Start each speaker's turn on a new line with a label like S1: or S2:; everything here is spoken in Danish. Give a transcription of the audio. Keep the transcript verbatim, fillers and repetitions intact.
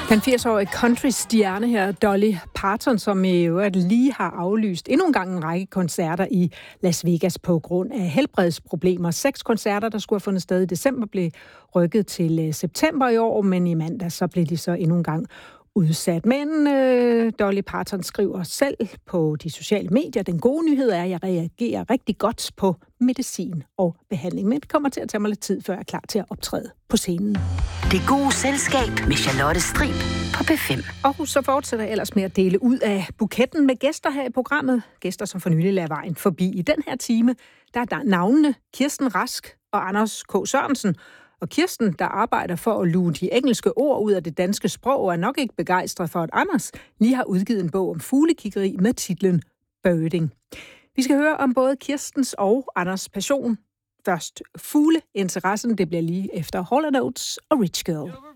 S1: Den firs-årige country-stjerne her, Dolly Parton, som i øvrigt lige har aflyst endnu en gang en række koncerter i Las Vegas på grund af helbredsproblemer. Seks koncerter, der skulle have fundet sted i december, blev rykket til september i år, men i mandag så blev de så endnu en gang udsat. Men øh, Dolly Parton skriver selv på de sociale medier, den gode nyhed er, at jeg reagerer rigtig godt på medicin og behandling. Men det kommer til at tage mig lidt tid, før jeg er klar til at optræde på scenen.
S2: Det gode selskab med Charlotte Strib på P fem.
S1: Og så fortsætter jeg ellers med at dele ud af buketten med gæster her i programmet. Gæster, som for nylig lader vejen forbi. I den her time, der er navnene Kirsten Rask og Anders K. Sørensen. Og Kirsten, der arbejder for at luge de engelske ord ud af det danske sprog, er nok ikke begejstret for, at Anders lige har udgivet en bog om fuglekiggeri med titlen Birding. Vi skal høre om både Kirstens og Anders' passion. Først fugleinteressen, det bliver lige efter Hall and Oates og Rich Girl.